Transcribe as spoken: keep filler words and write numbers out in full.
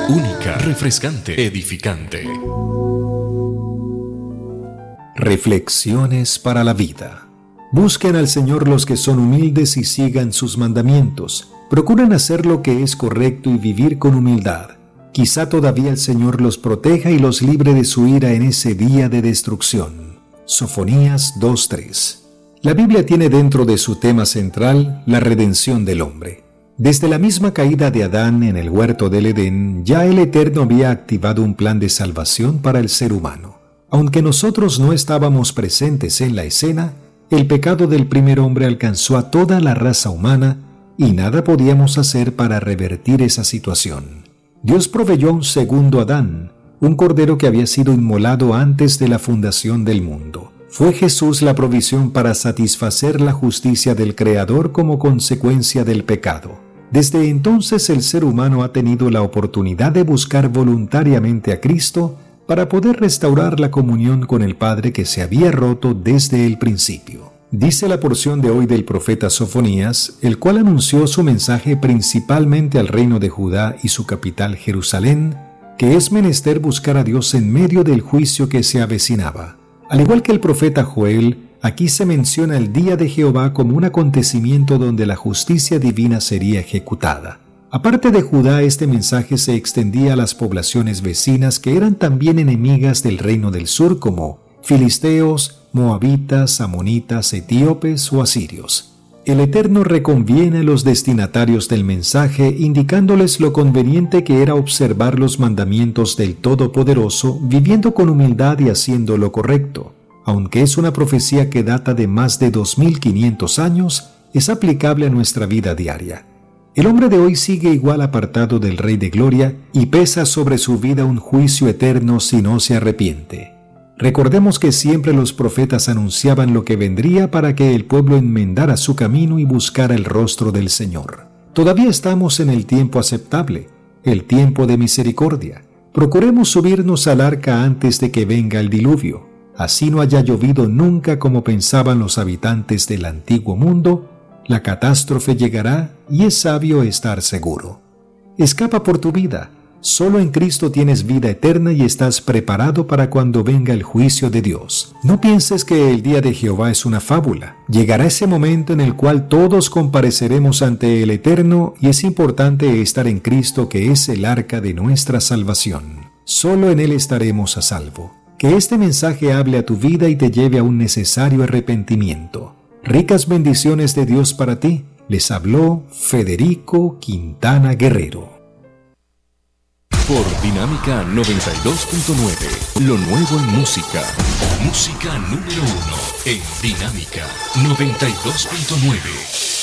Única, refrescante, edificante. Reflexiones para la vida. Busquen al Señor los que son humildes y sigan sus mandamientos. Procuren hacer lo que es correcto y vivir con humildad. Quizá todavía el Señor los proteja y los libre de su ira en ese día de destrucción. Sofonías dos tres. La Biblia tiene dentro de su tema central la redención del hombre. Desde la misma caída de Adán en el huerto del Edén, ya el Eterno había activado un plan de salvación para el ser humano. Aunque nosotros no estábamos presentes en la escena, el pecado del primer hombre alcanzó a toda la raza humana y nada podíamos hacer para revertir esa situación. Dios proveyó un segundo Adán, un cordero que había sido inmolado antes de la fundación del mundo. Fue Jesús la provisión para satisfacer la justicia del Creador como consecuencia del pecado. Desde entonces el ser humano ha tenido la oportunidad de buscar voluntariamente a Cristo para poder restaurar la comunión con el Padre que se había roto desde el principio. Dice la porción de hoy del profeta Sofonías, el cual anunció su mensaje principalmente al reino de Judá y su capital Jerusalén, que es menester buscar a Dios en medio del juicio que se avecinaba. Al igual que el profeta Joel, aquí se menciona el día de Jehová como un acontecimiento donde la justicia divina sería ejecutada. Aparte de Judá, este mensaje se extendía a las poblaciones vecinas que eran también enemigas del reino del sur, como filisteos, moabitas, amonitas, etíopes o asirios. El Eterno reconviene a los destinatarios del mensaje, indicándoles lo conveniente que era observar los mandamientos del Todopoderoso, viviendo con humildad y haciendo lo correcto. Aunque es una profecía que data de más de dos mil quinientos años, es aplicable a nuestra vida diaria. El hombre de hoy sigue igual apartado del Rey de Gloria y pesa sobre su vida un juicio eterno si no se arrepiente. Recordemos que siempre los profetas anunciaban lo que vendría para que el pueblo enmendara su camino y buscara el rostro del Señor. Todavía estamos en el tiempo aceptable, el tiempo de misericordia. Procuremos subirnos al arca antes de que venga el diluvio. Así no haya llovido nunca como pensaban los habitantes del antiguo mundo, la catástrofe llegará y es sabio estar seguro. Escapa por tu vida. Solo en Cristo tienes vida eterna y estás preparado para cuando venga el juicio de Dios. No pienses que el día de Jehová es una fábula. Llegará ese momento en el cual todos compareceremos ante el Eterno y es importante estar en Cristo, que es el arca de nuestra salvación. Solo en Él estaremos a salvo. Que este mensaje hable a tu vida y te lleve a un necesario arrepentimiento. Ricas bendiciones de Dios para ti. Les habló Federico Quintana Guerrero. Por Dinámica noventa y dos punto nueve, lo nuevo en música. Música número uno en Dinámica noventa y dos punto nueve.